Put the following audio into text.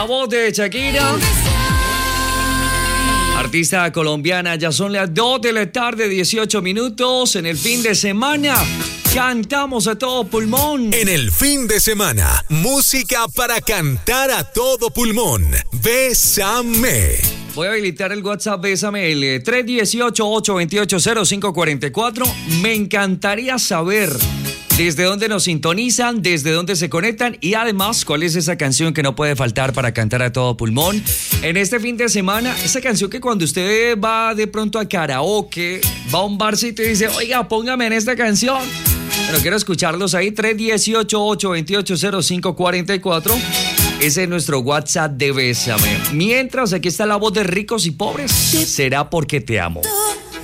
La voz de Shakira, artista colombiana. Ya son las 2 de la tarde, 18 minutos. En el fin de semana cantamos a todo pulmón. En el fin de semana, música para cantar a todo pulmón. Bésame. Voy a habilitar el WhatsApp Bésame, el 318-828-0544. Me encantaría saber desde dónde nos sintonizan, desde dónde se conectan y además cuál es esa canción que no puede faltar para cantar a todo pulmón. En este fin de semana, esa canción que cuando usted va de pronto a karaoke, va a un barcito y dice, oiga, póngame en esta canción. Pero quiero escucharlos ahí, 318-828-0544. Ese es nuestro WhatsApp de Bésame. Mientras, aquí está la voz de Ricos y Pobres. Será porque te amo.